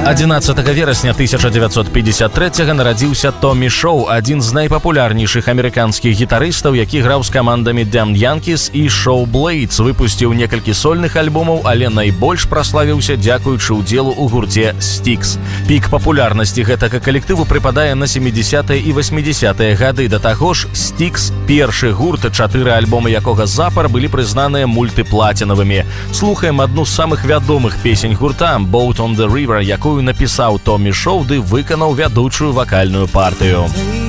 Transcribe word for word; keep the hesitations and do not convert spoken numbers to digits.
адзінаццатага верасня тысяча дзевяцьсот пятьдесят трэцяга нарадзіўся Томі Шоу, адзін з найпапулярнейшых амерыканскіх гітарыстаў, які граў з камандамі Damn Yankees і Show Blades, выпусціў некалькі сольных альбомаў, але найбольш праславіўся дзякуючы ўдзелу ў гурце Styx. Пік папулярнасці гэтага калектыву прыпадае на сямідзесятыя і васьмідзесятыя гады. Да таго ж, Styx – першы гурт, чатыры альбомы якога запар былі прызнаныя мультыплацінавымі. Слухаем адну з самых вядомых песень гурта «Boat on the River», якую напісаў Томі Шоу ды выканаў вядучую вакальную партыю.